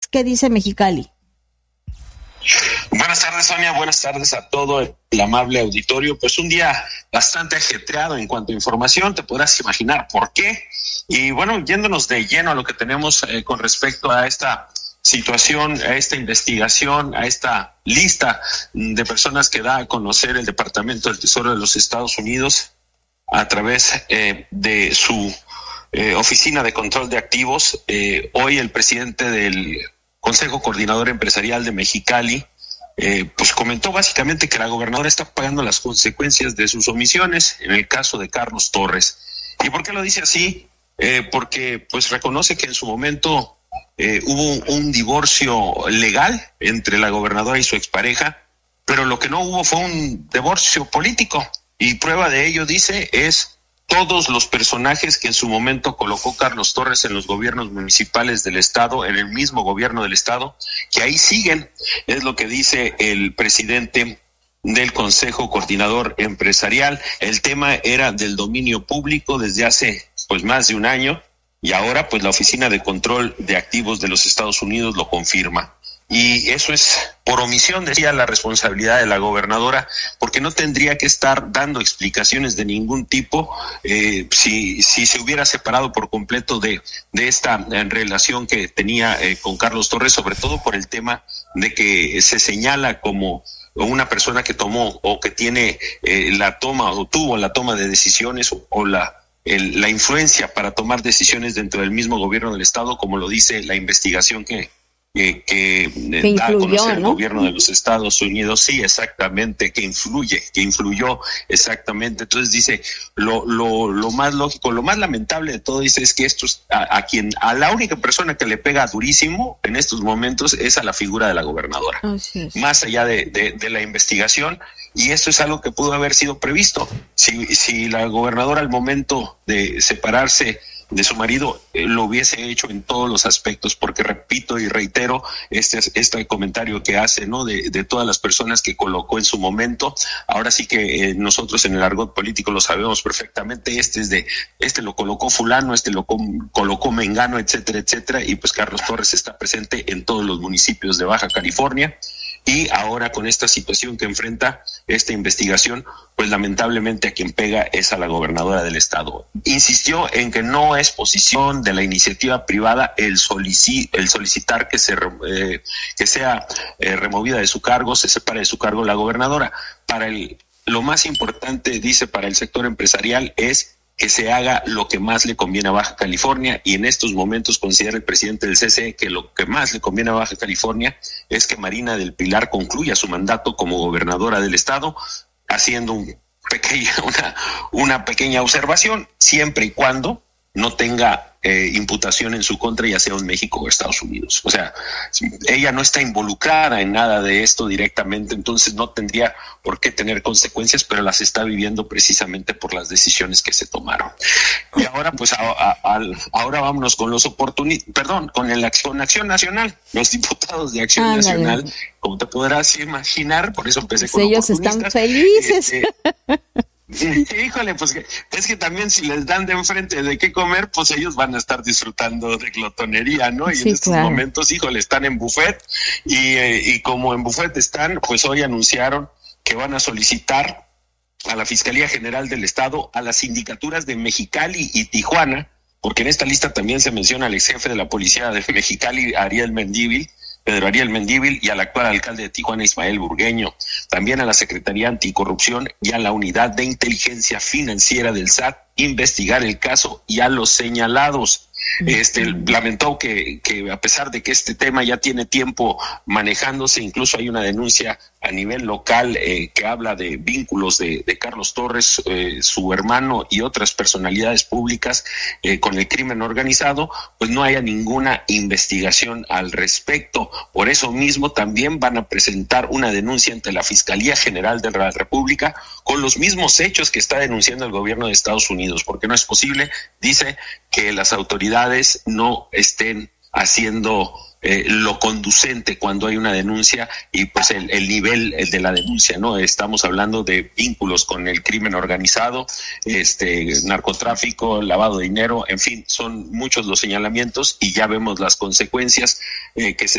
¿Qué dice Mexicali? Buenas tardes, Sonia. Buenas tardes a todo el amable auditorio. Pues un día bastante ajetreado en cuanto a información, te podrás imaginar por qué. Y bueno, yéndonos de lleno a lo que tenemos con respecto a esta situación, a esta investigación, a esta lista de personas que da a conocer el Departamento del Tesoro de los Estados Unidos a través de su Oficina de Control de Activos. Hoy el presidente del Consejo Coordinador Empresarial de Mexicali pues comentó básicamente que la gobernadora está pagando las consecuencias de sus omisiones en el caso de Carlos Torres. ¿Y por qué lo dice así? Porque pues reconoce que en su momento hubo un divorcio legal entre la gobernadora y su expareja, pero lo que no hubo fue un divorcio político. Y prueba de ello, dice, es todos los personajes que en su momento colocó Carlos Torres en los gobiernos municipales del estado, en el mismo gobierno del estado, que ahí siguen, es lo que dice el presidente del Consejo Coordinador Empresarial. El tema era del dominio público desde hace pues más de un año, y ahora pues la Oficina de Control de Activos de los Estados Unidos lo confirma. Y eso es por omisión, decía, la responsabilidad de la gobernadora, porque no tendría que estar dando explicaciones de ningún tipo si se hubiera separado por completo de esta relación que tenía con Carlos Torres, sobre todo por el tema de que se señala como una persona que tomó o que tiene la toma o tuvo la toma de decisiones o la influencia para tomar decisiones dentro del mismo gobierno del estado, como lo dice la investigación que da a conocer el gobierno de los Estados Unidos. Sí, exactamente, que influyó exactamente. Entonces dice, lo más lógico, lo más lamentable de todo, dice, es que esto es a la única persona que le pega durísimo en estos momentos es a la figura de la gobernadora, más allá de la investigación. Y esto es algo que pudo haber sido previsto. Si la gobernadora al momento de separarse de su marido lo hubiese hecho en todos los aspectos, porque repito y reitero este comentario que hace, ¿no? De todas las personas que colocó en su momento. Ahora sí que nosotros en el argot político lo sabemos perfectamente. Este lo colocó fulano, este lo colocó mengano, etcétera, etcétera. Y pues Carlos Torres está presente en todos los municipios de Baja California. Y ahora con esta situación que enfrenta esta investigación, pues lamentablemente a quien pega es a la gobernadora del estado. Insistió en que no es posición de la iniciativa privada el solicitar que sea removida de su cargo, se separe de su cargo la gobernadora. Lo más importante, dice, para el sector empresarial es que se haga lo que más le conviene a Baja California, y en estos momentos considera el presidente del CCE que lo que más le conviene a Baja California es que Marina del Pilar concluya su mandato como gobernadora del estado, haciendo una pequeña observación, siempre y cuando no tenga imputación en su contra, ya sea en México o Estados Unidos. O sea, ella no está involucrada en nada de esto directamente, entonces no tendría por qué tener consecuencias, pero las está viviendo precisamente por las decisiones que se tomaron. Y ahora pues ahora vámonos con con Acción Nacional, los diputados de Acción Nacional, como te podrás imaginar, por eso empecé con ellos están felices. Híjole, pues es que también si les dan de enfrente de qué comer, pues ellos van a estar disfrutando de glotonería, ¿no? Y sí, en estos momentos, híjole, están en buffet y como en buffet están, pues hoy anunciaron que van a solicitar a la Fiscalía General del Estado, a las sindicaturas de Mexicali y Tijuana, porque en esta lista también se menciona al ex jefe de la policía de Mexicali, Pedro Ariel Mendívil, y al actual alcalde de Tijuana, Ismael Burgueño, también a la Secretaría Anticorrupción y a la Unidad de Inteligencia Financiera del SAT, investigar el caso y a los señalados. Lamentó que a pesar de que este tema ya tiene tiempo manejándose, incluso hay una denuncia a nivel local que habla de vínculos de Carlos Torres, su hermano y otras personalidades públicas con el crimen organizado, pues no haya ninguna investigación al respecto. Por eso mismo también van a presentar una denuncia ante la Fiscalía General de la República con los mismos hechos que está denunciando el gobierno de Estados Unidos, porque no es posible, dice, que las autoridades no estén haciendo lo conducente cuando hay una denuncia y pues el nivel de la denuncia, ¿no? Estamos hablando de vínculos con el crimen organizado, narcotráfico, lavado de dinero, en fin, son muchos los señalamientos y ya vemos las consecuencias que se